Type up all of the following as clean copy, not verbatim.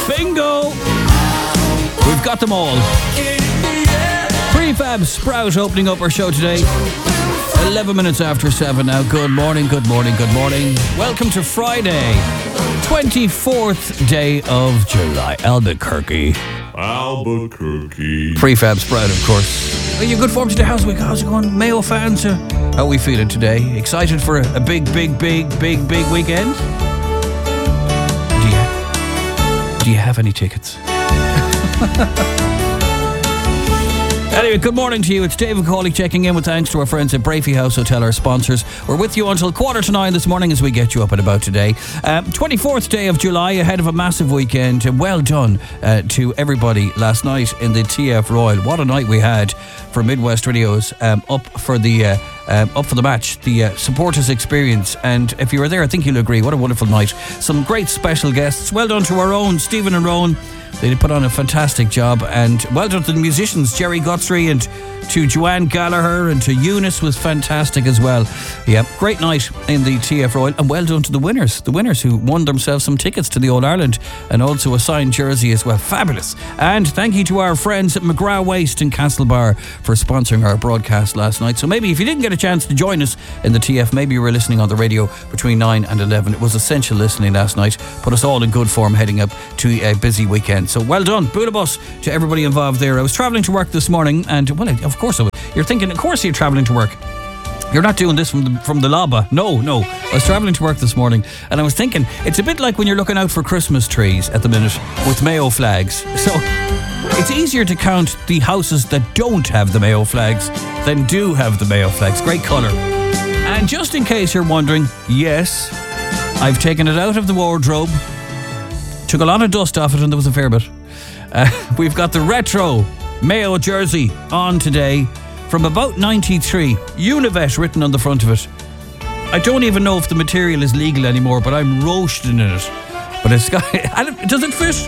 Bingo! We've got them all. Prefab Sprout opening up our show today. 11 minutes after 7 now. Good morning, good morning, good morning. Welcome to Friday, 24th day of July. Albuquerque. Prefab Sprout, of course. Are you in good form today? How's it going? Mayo fans, how are we feeling today? Excited for a big weekend? Do you have any tickets? Anyway, good morning to you. It's David Cawley checking in with thanks to our friends at Brafey House Hotel, our sponsors. We're with you until 8:45 this morning as we get you up and about today. 24th day of July, ahead of a massive weekend. Well done to everybody last night in the TF Royal. What a night we had for Midwest Radio's up for the match, the supporters experience. And if you were there, I think you'll agree, what a wonderful night. Some great special guests. Well done to our own Stephen and Rowan. They put on a fantastic job, and well done to the musicians, Jerry Guthrie, and to Joanne Gallagher, and to Eunice was fantastic as well. Yeah, great night in the TF Royal, and well done to the winners who won themselves some tickets to the All-Ireland and also a signed jersey as well. Fabulous. And thank you to our friends at McGrath Waste in Castlebar for sponsoring our broadcast last night. So maybe if you didn't get a chance to join us in the TF, maybe you were listening on the radio between 9 and 11. It was essential listening last night. Put us all in good form heading up to a busy weekend. So well done. Boolabus to everybody involved there. I was travelling to work this morning, and well, of course I was. You're thinking, of course you're travelling to work. You're not doing this from the lobba. No. I was travelling to work this morning, and I was thinking, it's a bit like when you're looking out for Christmas trees at the minute with Mayo flags. So it's easier to count the houses that don't have the Mayo flags than do have the Mayo flags. Great colour. And just in case you're wondering, yes, I've taken it out of the wardrobe. Took a lot of dust off it, and there was a fair bit. We've got the retro Mayo jersey on today from about 93. Univet written on the front of it. I don't even know if the material is legal anymore, but I'm roasting in it. But it's got... Does it fit?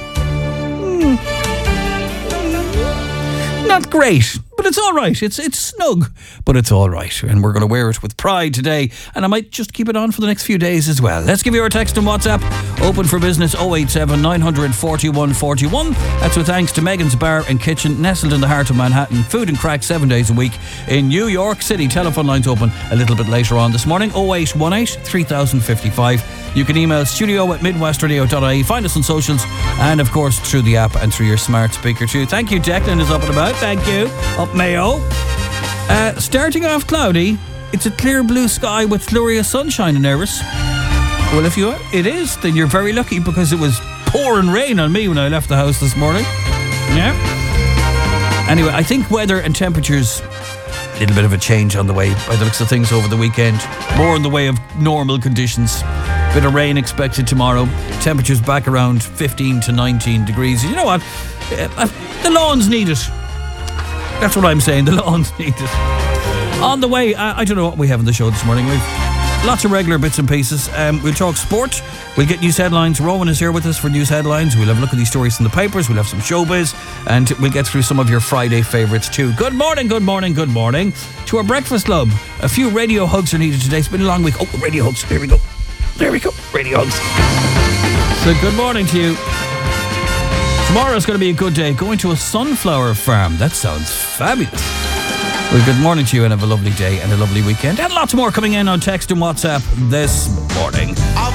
Not great, but it's all right. It's snug, but it's all right. And we're going to wear it with pride today. And I might just keep it on for the next few days as well. Let's give you our text and WhatsApp. Open for business 087 900 4141. That's with thanks to Megan's Bar and Kitchen, nestled in the heart of Manhattan. Food and crack 7 days a week in New York City. Telephone lines open a little bit later on this morning. 0818 3055. You can email studio@midwestradio.ie. Find us on socials and, of course, through the app and through your smart speaker too. Thank you, Declan is up and about. Thank you. Up Mayo. Starting off cloudy, it's a clear blue sky with glorious sunshine in Erris. Well, if it is, then you're very lucky, because it was pouring rain on me when I left the house this morning. Yeah. Anyway, I think weather and temperatures, a little bit of a change on the way by the looks of things over the weekend. More in the way of normal conditions. Bit of rain expected tomorrow. Temperatures back around 15 to 19 degrees. You know what? The lawns need it. That's what I'm saying. The lawns need it. On the way, I don't know what we have in the show this morning. We've lots of regular bits and pieces. We'll talk sport. We'll get news headlines. Rowan is here with us for news headlines. We'll have a look at these stories in the papers. We'll have some showbiz. And we'll get through some of your Friday favourites too. Good morning to our breakfast club. A few radio hugs are needed today. It's been a long week. Oh, radio hugs. There we go. Radio hugs. So good morning to you. Tomorrow's going to be a good day. Going to a sunflower farm. That sounds fabulous. Well, good morning to you, and have a lovely day and a lovely weekend. And lots more coming in on text and WhatsApp this morning.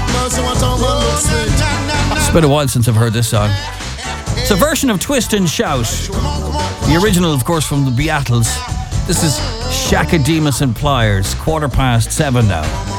It's been a while since I've heard this song. It's a version of Twist and Shout. The original, of course, from the Beatles. This is Shaka Demus and Pliers. 7:15 now.